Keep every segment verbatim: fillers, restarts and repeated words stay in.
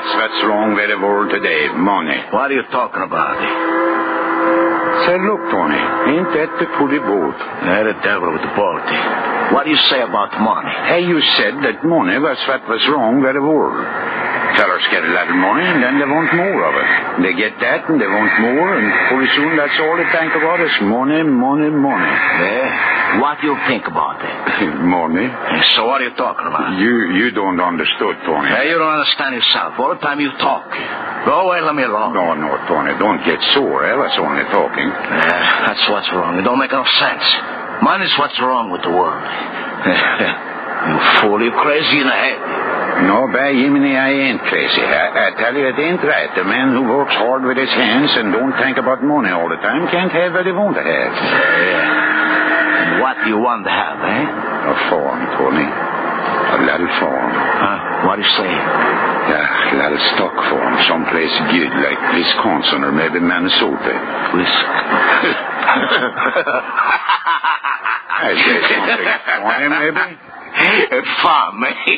that's what's wrong with the world today, money. What are you talking about? Say, look, Tony, ain't that the pretty boat? Yeah, the devil with the boat. What do you say about money? Hey, you said that money was what was wrong with the world. Fellers get a little money, and then they want more of it. They get that, and they want more, and pretty soon that's all they think about is money, money, money. Yeah? What do you think about that? Money? So what are you talking about? You you don't understand, Tony. Hey, you don't understand yourself. All the time you talk. Go away, let me alone. No, no, Tony, don't get sore. I was only talking. Yeah, that's what's wrong. It don't make enough sense. Money's what's wrong with the world. You fool, you crazy in the head. No, by Jiminy, I ain't crazy. I, I tell you, it ain't right. The man who works hard with his hands and don't think about money all the time can't have what he want to have. Yeah. What do you want to have, eh? A farm, Tony. A little farm. Huh? What do you say? Yeah, a little stock farm. Someplace good, like Wisconsin or maybe Minnesota. Wisconsin? I say something funny, maybe? A farm, eh?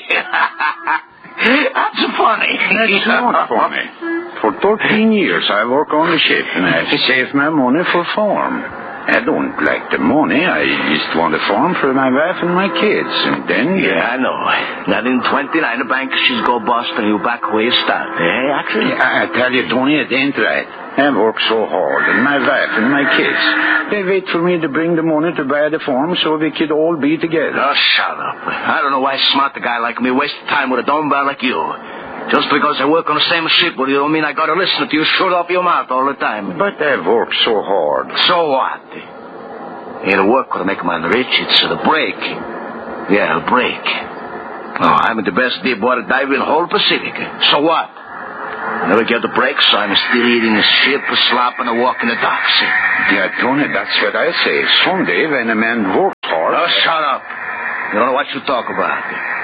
That's funny. That's not funny. For thirteen years I work on the ship and I save my money for farm. I don't like the money. I just want a farm for my wife and my kids. And then... Yeah, I know. Now in twenty-nine, the bank she's go bust and you back where you start. Eh, actually? I, I tell you, Tony, it ain't right. I work so hard, and my wife and my kids. They wait for me to bring the money to buy the farm so we could all be together. Oh, shut up. I don't know why a smart guy like me wastes time with a dumb guy like you. Just because I work on the same ship with you don't mean I gotta listen to you shoot off your mouth all the time. But I work so hard. So what? Ain't a work gonna make a man rich, it's the break. Yeah, a break. Oh, I'm the best deep water diver in the whole Pacific. So what? I never get the break, so I'm still eating the ship, a slop, and a walk in the docks. Yeah, Tony, that's what I say. Someday, when a man works hard... Oh, shut up. You don't know what you talk about.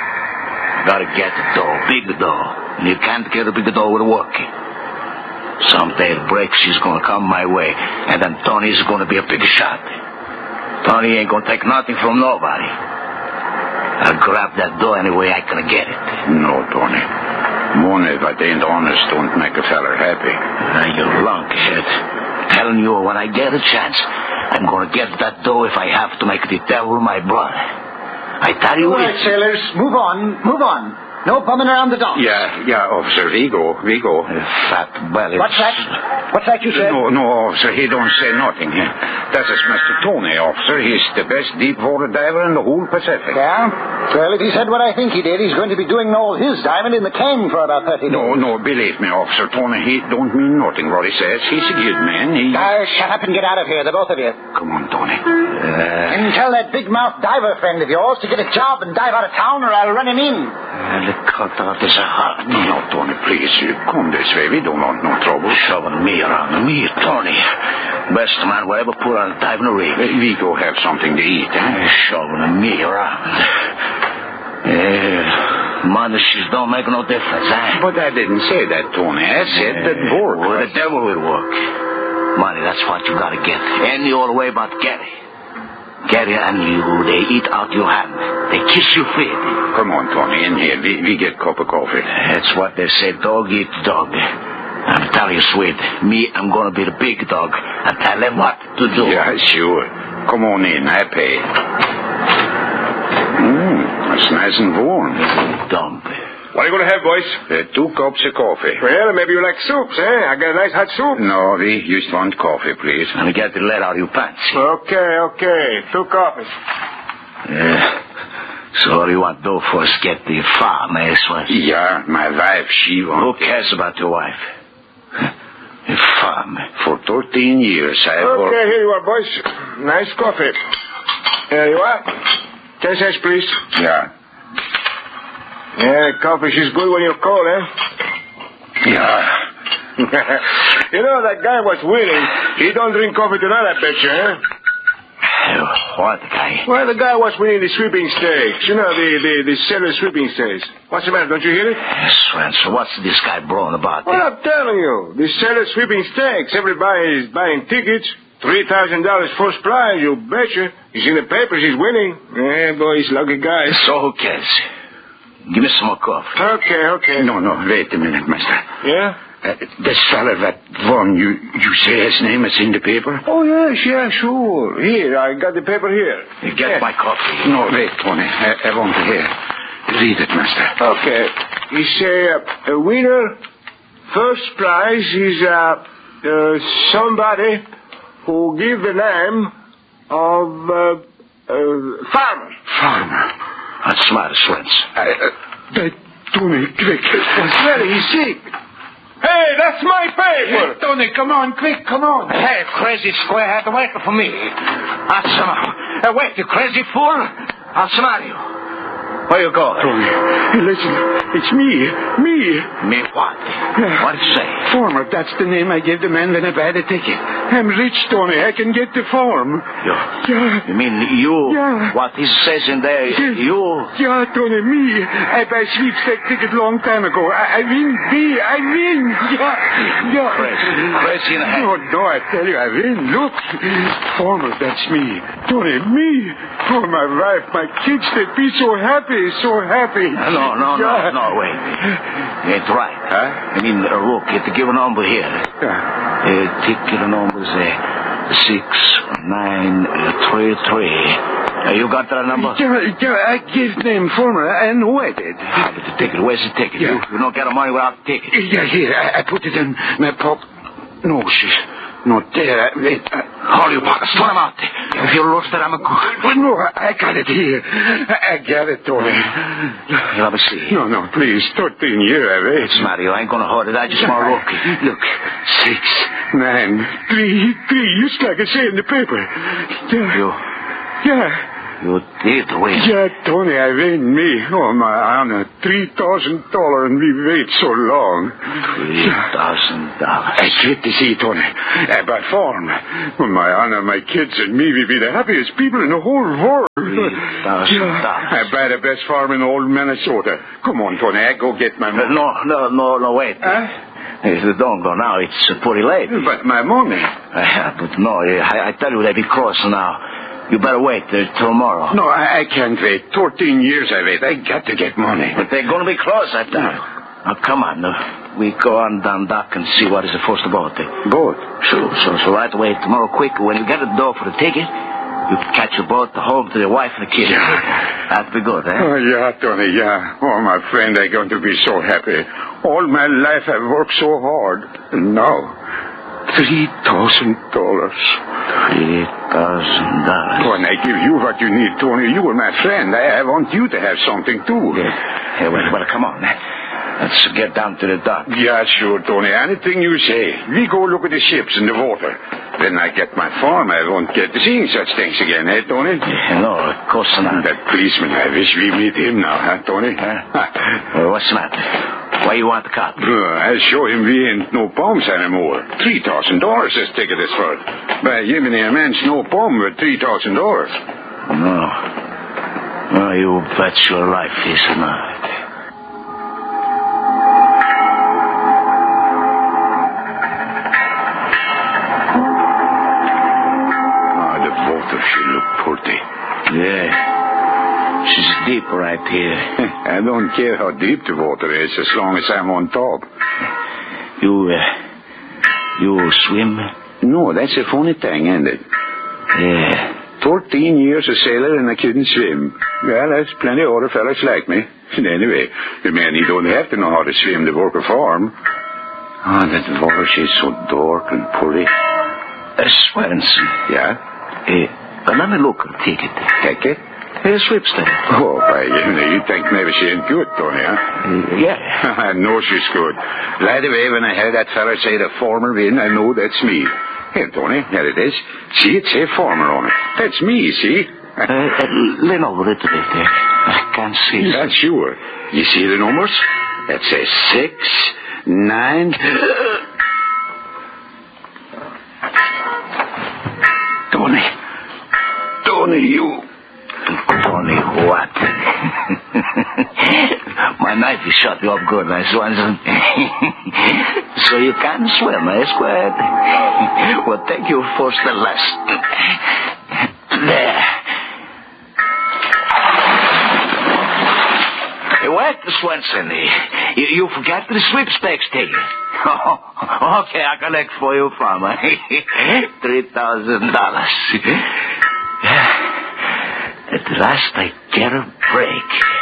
You gotta get the dough, big dough. And you can't get a big dough with working. Someday the break, she's gonna come my way, and then Tony's gonna be a big shot. Tony ain't gonna take nothing from nobody. I'll grab that dough any way I can get it. No, Tony. Money that ain't honest don't make a feller happy. Now, you lunkhead. Telling you, when I get a chance, I'm gonna get that dough if I have to make the devil my brother. I tell you... All right, sailors, move on, move on. No bumming around the dock. Yeah, yeah, officer, we go, we go. Uh, fat belly. What's that? What's that you said? No, no, officer, he don't say nothing. That is Mister Tony, officer. He's the best deep water diver in the whole Pacific. Yeah? Well, if he said what I think he did, he's going to be doing all his diving in the cane for about thirty days. No, no, believe me, officer. Tony, he don't mean nothing what he says. He's a good man. He... Uh, shut up and get out of here, the both of you. Come on, Tony. Uh, and tell that big-mouth diver friend of yours to get a job and dive out of town or I'll run him in. Uh, the cutout is a heart. No, Tony, please. You come this way. We don't want no trouble. Shoving me around. Me, Tony. Best man we ever put on a diving rig. We go have something to eat, eh? Shoving me around. Yeah, money she's don't make no difference, eh? But I didn't say that, Tony. I said yeah. that work. Well, the devil will work. Money, that's what you gotta get. Any old way but get it. Gary and you, they eat out your hand. They kiss your feet. Come on, Tony, in here. We, we get a cup of coffee. That's what they say, dog eat dog. I'm telling you, sweet, me, I'm gonna be the big dog and tell them what to do. Yeah, sure. Come on in, I pay. Mmm, it's nice and warm. Dump. What are you going to have, boys? Uh, two cups of coffee. Well, maybe you like soups, eh? I got a nice hot soup. No, we just want coffee, please. And get the lead out of your pants. Okay, okay. Two coffees. Yeah. So what do you want to do for us get the farm, eh, Swan? Yeah, my wife, she wants... Who cares about your wife? The farm. For thirteen years, I've Okay, worked... here you are, boys. Nice coffee. There you are. Ten cents, please. Yeah. Yeah, coffee is good when you're cold, eh? Yeah. You know, that guy was winning. He don't drink coffee tonight, I bet you, eh? What guy? Well, the guy was winning the sweeping stakes. You know, the, the, the sailor sweeping stakes. What's the matter? Don't you hear it? Swan, so what's this guy blowing about? Well, I'm telling you. The sailor sweeping stakes. Everybody is buying tickets. three thousand dollars first prize, you betcha. He's in the papers. He's winning. Yeah, boy, he's a lucky guy. So who cares? Give me some more coffee. Okay, okay. No, no, wait a minute, mister. Yeah? Uh, this fella, that one, you, you say his name is in the paper? Oh, yes, yeah, sure. Here, I got the paper here. You get Yeah. my coffee. No, wait, Tony. I, I want to hear. Read it, mister. Okay. You say uh, a winner, first prize is uh, uh, somebody who give the name of uh, uh, farmer. Farmer. That's smart as friends. Uh, uh, that, Tony, quick. What's that? He's sick. Hey, that's my paper. Tony, come on, quick, come on. Hey, crazy squarehead, wait for me. That's some... Uh, wait, you crazy fool. I'll smile you. Where you going? Tony, listen, it's me, me. Me what? Yeah. What did you say? Farmer, that's the name I gave the man when I buy the ticket. I'm rich, Tony. I can get the farm. You? Yeah. You mean you? Yeah. What he says in there, Yeah. you? Yeah, Tony, me. I buy sweepstake ticket long time ago. I, I win, me, I win. Yeah, yeah. Crazy. Crazy in the head. No, no, I tell you, I win. Look. Farmer, that's me. Tony, me. Oh, my wife, my kids, they'd be so happy, so happy. No, no, Yeah. no, no, wait. You ain't right. Huh? I mean, uh, look, you have to give a number here. Yeah. Uh, ticket number is uh, six, nine, uh, three, three. Uh, you got that number? Yeah, yeah, I gave name Farmer. I know I did. Ah, but the ticket, where's the ticket? Yeah. You, you don't get the money without the ticket. Yeah, here, I, I put it in my pop. No, she's not there. I, wait, I, Hold your pockets. Throw them out. If you lost it, I'm a good. well, no, I, I got it here. I, I got it, Tony. Let me see. No, no, please. thirteen years, I wait. What's the matter? You ain't gonna hold it. I just want to look. Look, six, nine, three, three, just like I say in the paper. Yeah. You, Yeah. you did win. Yeah, Tony, I win me. Oh, my honor. Three thousand dollars and we wait so long. Three thousand dollars. I quit to see Tony. I bought farm. Oh, my honor, my kids and me will be the happiest people in the whole world. Three thousand dollars. I buy the best farm in all Minnesota. Come on, Tony, I go get my Uh, money. no, no, no, no, wait. Huh? If you don't go now, it's uh, pretty late. But my money. Uh, but no, I, I tell you, they be close now. You better wait uh, till tomorrow. No, I, I can't wait. Thirteen years I wait. I got to get money. But they're going to be close, I tell you. Now, come on. Uh, we go on down dock and see what is the first about it. Boat? Sure, so, so right away tomorrow quick, when you get at the door for the ticket, you can catch a boat home to the wife and the kids. Yeah. That'd be good, eh? Oh, yeah, Tony, yeah. Oh, my friend, I'm going to be so happy. All my life I've worked so hard. And now, three thousand dollars. Three thousand dollars. Oh, and I give you what you need, Tony. You are my friend. I, I want you to have something, too. Yeah. Hey, well, well, come on. Let's get down to the dock. Yeah, sure, Tony. Anything you say. We go look at the ships in the water. Then I get my farm. I won't get to seeing such things again, eh, Tony? Yeah, no, of course not. That policeman, I wish we meet him now, huh, Tony? Huh? Well, what's the matter? Why you want the cop? Uh, I'll show him we ain't no bombs anymore. Three thousand dollars this ticket is for. By Jiminy, a man's no bomb with three thousand dollars. No. No, you bet your life is not. Ah, the water, she look pretty. Yeah. She's deep right here. I don't care how deep the water is as long as I'm on top. You, uh, you swim? No, that's a funny thing, isn't it? Yeah. Fourteen years a sailor and I couldn't swim. Well, there's plenty of other fellas like me. And anyway, the man, he don't have to know how to swim to work a farm. Ah, that water, she's so dark and pretty. Uh, Swenson. Yeah? Uh, let me look at the ticket. Ticket? Hey, Swipster. Oh, by you think maybe she ain't good, Tony, huh? Uh, yeah. I know she's good. Right away, when I heard that fella say the farmer win, I know that's me. Here, Tony, there it is. See, it say farmer on it. That's me, see? Uh, uh, lean over a little bit there. I can't see. Yeah, sure. You see the numbers? That says six, nine... Tony. Tony, you... Tony, what? My knife is shot you up good, my Swanson. So you can swim, eh, Squid? Well, thank you for the lesson. There. Hey, what, Swenson? You, you forgot the sweepstakes ticket. Oh, okay, I collect for you, farmer. Three thousand dollars. At last I get a break.